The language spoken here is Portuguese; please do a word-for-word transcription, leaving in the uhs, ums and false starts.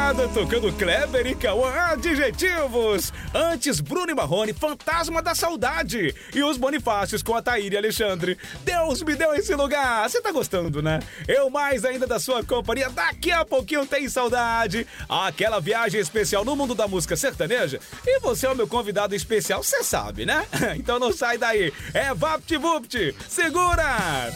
madrugada, tocando Kleber e Cauã Adjetivos. Antes, Bruno e Marrone, Fantasma da Saudade. E os Bonifácios com a Taíra e Alexandre. Deus me deu esse lugar. Você tá gostando, né? Eu mais ainda da sua companhia. Daqui a pouquinho tem saudade. Aquela viagem especial no mundo da música sertaneja. E você é o meu convidado especial, você sabe, né? Então não sai daí. É VaptVupt. Segura!